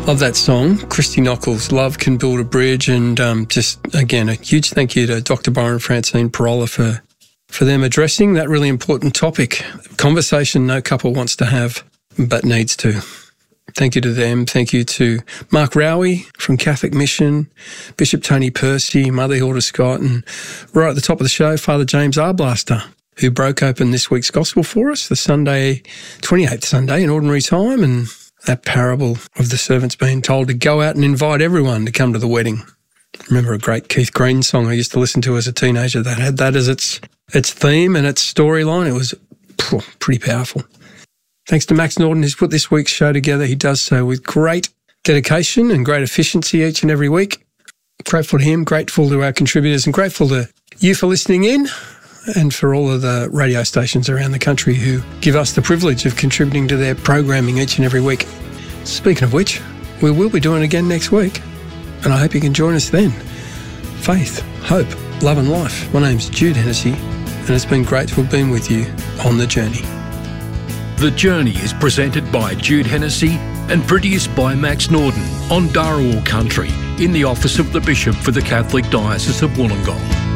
Love that song, Christy Nockels, Love Can Build a Bridge, and just, again, a huge thank you to Dr. Byron Francine Parola for them addressing that really important topic, conversation no couple wants to have but needs to. Thank you to them. Thank you to Mark Rowie from Catholic Mission, Bishop Tony Percy, Mother Hilda Scott, and right at the top of the show, Father James Arblaster, who broke open this week's Gospel for us, the Sunday, 28th Sunday in Ordinary Time, and that parable of the servants being told to go out and invite everyone to come to the wedding. I remember a great Keith Green song I used to listen to as a teenager that had that as its theme and its storyline. It was pretty powerful. Thanks to Max Norton, who's put this week's show together. He does so with great dedication and great efficiency each and every week. Grateful to him, grateful to our contributors, and grateful to you for listening in, and for all of the radio stations around the country who give us the privilege of contributing to their programming each and every week. Speaking of which, we will be doing it again next week, and I hope you can join us then. Faith, hope, love and life. My name's Jude Hennessy, and it's been great to have been with you on The Journey. The Journey is presented by Jude Hennessy and produced by Max Norton on Dharawal Country in the office of the Bishop for the Catholic Diocese of Wollongong.